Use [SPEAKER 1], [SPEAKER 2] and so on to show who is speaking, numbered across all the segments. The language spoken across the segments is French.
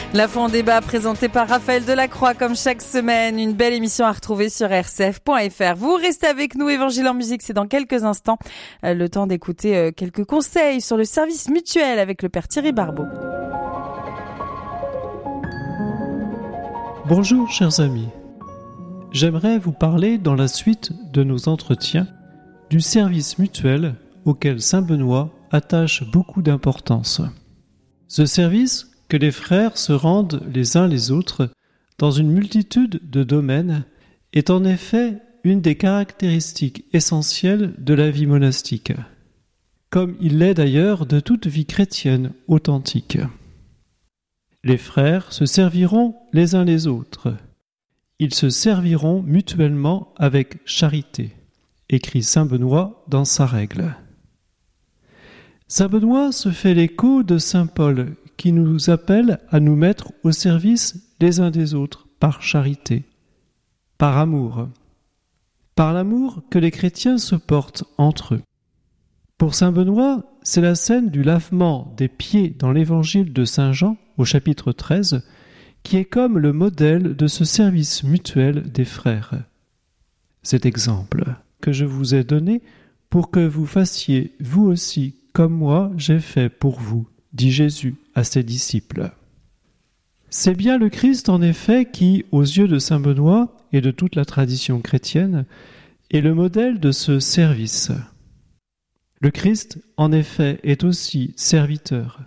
[SPEAKER 1] La Foi en débat présentée par Raphaël Delacroix comme chaque semaine. Une belle émission à retrouver sur rcf.fr. Vous restez avec nous, Évangile en musique, c'est dans quelques instants. Le temps d'écouter quelques conseils sur le service mutuel avec le père Thierry Barbeau.
[SPEAKER 2] Bonjour chers amis. J'aimerais vous parler dans la suite de nos entretiens du service mutuel auquel Saint Benoît attache beaucoup d'importance. Ce service que les frères se rendent les uns les autres dans une multitude de domaines est en effet une des caractéristiques essentielles de la vie monastique, comme il l'est d'ailleurs de toute vie chrétienne authentique. Les frères se serviront les uns les autres. Ils se serviront mutuellement avec charité, écrit Saint Benoît dans sa règle. Saint Benoît se fait l'écho de Saint Paul qui nous appelle à nous mettre au service les uns des autres par charité, par amour, par l'amour que les chrétiens se portent entre eux. Pour Saint Benoît, c'est la scène du lavement des pieds dans l'évangile de Saint Jean au chapitre 13 qui est comme le modèle de ce service mutuel des frères. Cet exemple que je vous ai donné pour que vous fassiez vous aussi comme moi j'ai fait pour vous, dit Jésus à ses disciples. C'est bien le Christ en effet qui, aux yeux de Saint Benoît et de toute la tradition chrétienne, est le modèle de ce service. Le Christ en effet est aussi serviteur,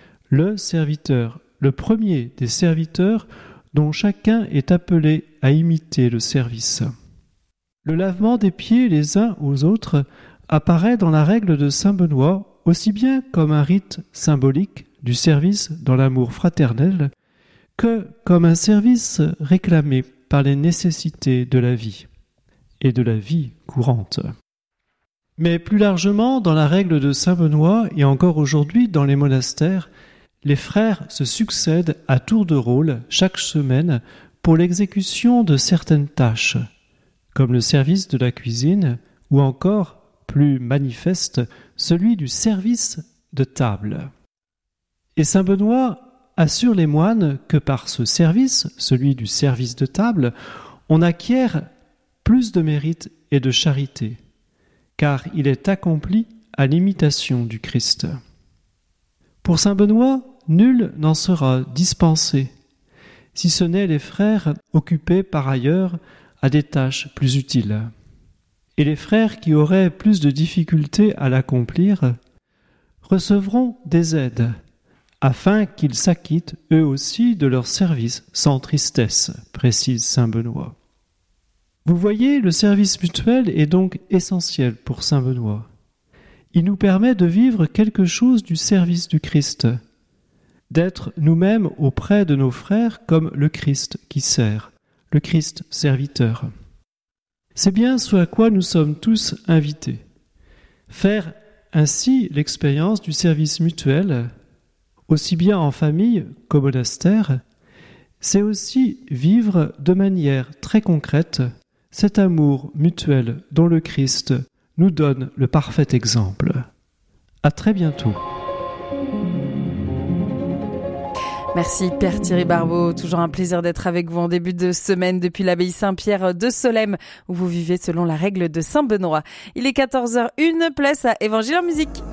[SPEAKER 2] le premier des serviteurs dont chacun est appelé à imiter le service. Le lavement des pieds les uns aux autres apparaît dans la règle de Saint Benoît aussi bien comme un rite symbolique du service dans l'amour fraternel que comme un service réclamé par les nécessités de la vie et de la vie courante. Mais plus largement, dans la règle de Saint Benoît et encore aujourd'hui dans les monastères, les frères se succèdent à tour de rôle chaque semaine pour l'exécution de certaines tâches, comme le service de la cuisine ou encore, plus manifeste, celui du service de table. Et Saint Benoît assure les moines que par ce service, celui du service de table, on acquiert plus de mérite et de charité, car il est accompli à l'imitation du Christ. Pour Saint Benoît, nul n'en sera dispensé, si ce n'est les frères occupés par ailleurs à des tâches plus utiles. Et les frères qui auraient plus de difficultés à l'accomplir recevront des aides, afin qu'ils s'acquittent eux aussi de leur service sans tristesse, précise Saint Benoît. Vous voyez, le service mutuel est donc essentiel pour Saint Benoît. Il nous permet de vivre quelque chose du service du Christ, d'être nous-mêmes auprès de nos frères comme le Christ qui sert, le Christ serviteur. C'est bien ce à quoi nous sommes tous invités. Faire ainsi l'expérience du service mutuel, aussi bien en famille qu'au monastère, c'est aussi vivre de manière très concrète cet amour mutuel dont le Christ nous donne le parfait exemple. À très bientôt.
[SPEAKER 1] Merci Père Thierry Barbeau, toujours un plaisir d'être avec vous en début de semaine depuis l'abbaye Saint-Pierre de Solesmes où vous vivez selon la règle de Saint Benoît. Il est 14h01, place à Évangile en musique.